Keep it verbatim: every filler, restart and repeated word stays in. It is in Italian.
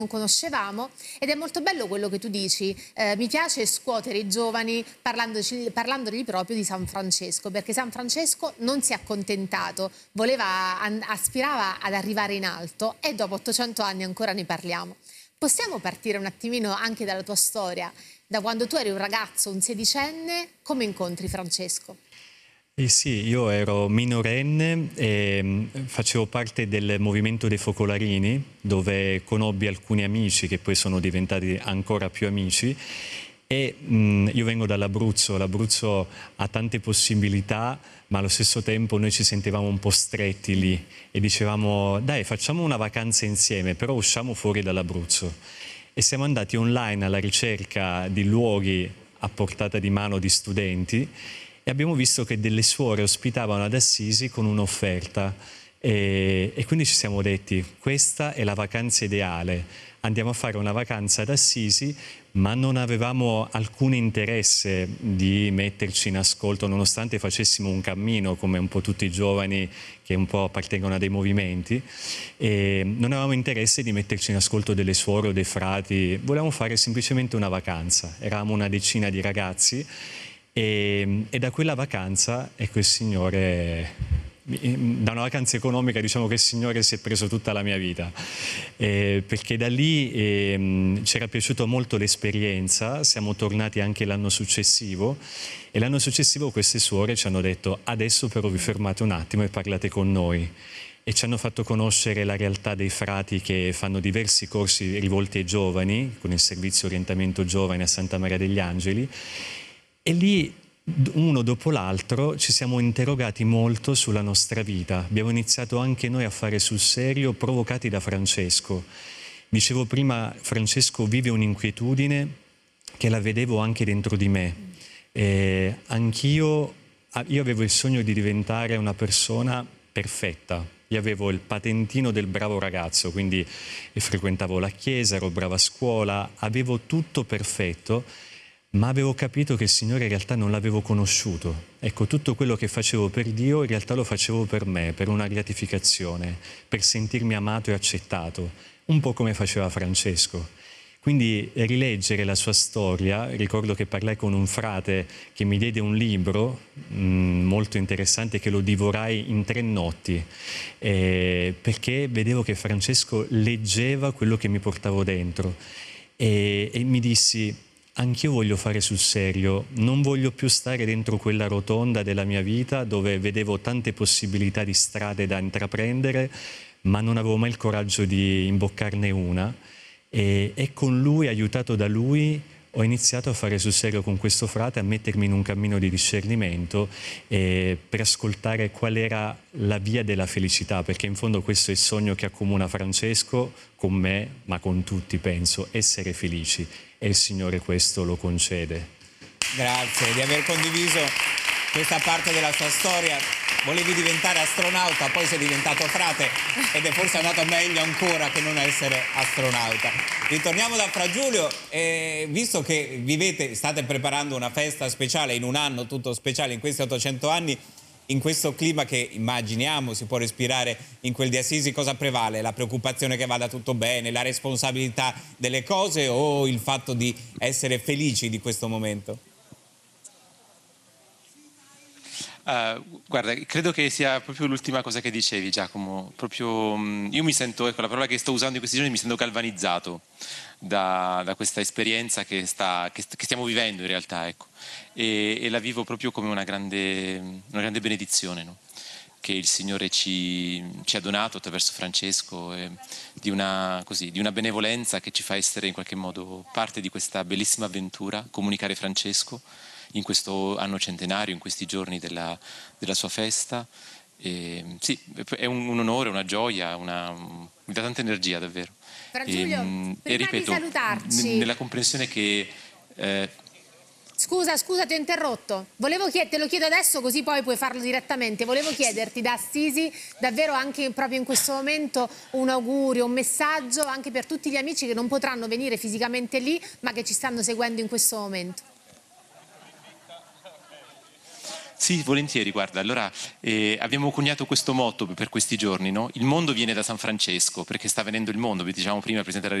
non conoscevamo, ed è molto bello quello che tu dici. Eh, mi piace scuotere i giovani parlandoci, parlandogli proprio di San Francesco, perché San Francesco non si è accontentato, voleva, an- aspirava ad arrivare in alto, e dopo ottocento anni ancora ne parliamo. Possiamo partire un attimino anche dalla tua storia, da quando tu eri un ragazzo, un sedicenne, come incontri Francesco? Eh sì, io ero minorenne e mh, facevo parte del movimento dei Focolarini, dove conobbi alcuni amici che poi sono diventati ancora più amici. E mh, io vengo dall'Abruzzo. L'Abruzzo ha tante possibilità, ma allo stesso tempo noi ci sentivamo un po' stretti lì e dicevamo: dai, facciamo una vacanza insieme, però usciamo fuori dall'Abruzzo. E siamo andati online alla ricerca di luoghi a portata di mano di studenti, e abbiamo visto che delle suore ospitavano ad Assisi con un'offerta, e, e quindi ci siamo detti: questa è la vacanza ideale, andiamo a fare una vacanza ad Assisi. Ma non avevamo alcun interesse di metterci in ascolto, nonostante facessimo un cammino come un po' tutti i giovani che un po' appartengono a dei movimenti, e non avevamo interesse di metterci in ascolto delle suore o dei frati. Volevamo fare semplicemente una vacanza, eravamo una decina di ragazzi. E, e da quella vacanza, ecco, il Signore, da una vacanza economica, diciamo che il Signore si è preso tutta la mia vita, eh, perché da lì eh, ci era piaciuta molto l'esperienza. Siamo tornati anche l'anno successivo, e l'anno successivo queste suore ci hanno detto: adesso però vi fermate un attimo e parlate con noi. E ci hanno fatto conoscere la realtà dei frati che fanno diversi corsi rivolti ai giovani, con il servizio orientamento giovani a Santa Maria degli Angeli. E lì, uno dopo l'altro, ci siamo interrogati molto sulla nostra vita. Abbiamo iniziato anche noi a fare sul serio, provocati da Francesco. Dicevo prima, Francesco vive un'inquietudine che la vedevo anche dentro di me. Eh, anch'io, io avevo il sogno di diventare una persona perfetta. Io avevo il patentino del bravo ragazzo, quindi frequentavo la chiesa, ero brava a scuola, avevo tutto perfetto. Ma avevo capito che il Signore in realtà non l'avevo conosciuto. Ecco, tutto quello che facevo per Dio in realtà lo facevo per me, per una gratificazione, per sentirmi amato e accettato, un po' come faceva Francesco. Quindi rileggere la sua storia, ricordo che parlai con un frate che mi diede un libro mh, molto interessante, che lo divorai in tre notti, eh, perché vedevo che Francesco leggeva quello che mi portavo dentro, e, e mi dissi: anch'io voglio fare sul serio, non voglio più stare dentro quella rotonda della mia vita dove vedevo tante possibilità di strade da intraprendere, ma non avevo mai il coraggio di imboccarne una. E, e con lui, aiutato da lui, ho iniziato a fare sul serio con questo frate, a mettermi in un cammino di discernimento, eh, per ascoltare qual era la via della felicità, perché in fondo questo è il sogno che accomuna Francesco con me, ma con tutti, penso: essere felici, e il Signore questo lo concede. Grazie di aver condiviso questa parte della sua storia. Volevi diventare astronauta, poi sei diventato frate, ed è forse andato meglio ancora che non essere astronauta. Ritorniamo da Fra Giulio, e visto che vivete, state preparando una festa speciale in un anno tutto speciale, in questi ottocento anni, in questo clima che immaginiamo si può respirare in quel di Assisi, cosa prevale? La preoccupazione che vada tutto bene, la responsabilità delle cose, o il fatto di essere felici di questo momento? Uh, guarda, credo che sia proprio l'ultima cosa che dicevi, Giacomo. Proprio, um, io mi sento, ecco, la parola che sto usando in questi giorni, mi sento galvanizzato da, da questa esperienza che, sta, che, che stiamo vivendo in realtà, ecco. E, e la vivo proprio come una grande, una grande benedizione, no? Che il Signore ci, ci ha donato attraverso Francesco, e di, una, così, di una benevolenza che ci fa essere in qualche modo parte di questa bellissima avventura, comunicare Francesco in questo anno centenario, in questi giorni della, della sua festa. E, sì, è un, un onore, una gioia, una, mi dà tanta energia davvero. Fra Giulio, e, prima e ripeto, di salutarci, nella comprensione che eh, Scusa, scusa, ti ho interrotto. Volevo chied- te lo chiedo adesso, così poi puoi farlo direttamente. Volevo chiederti da Assisi, davvero anche proprio in questo momento, un augurio, un messaggio anche per tutti gli amici che non potranno venire fisicamente lì, ma che ci stanno seguendo in questo momento. Sì, volentieri, guarda, allora eh, abbiamo coniato questo motto per questi giorni, no? Il mondo viene da San Francesco, perché sta venendo il mondo, vi dicevamo prima, il Presidente della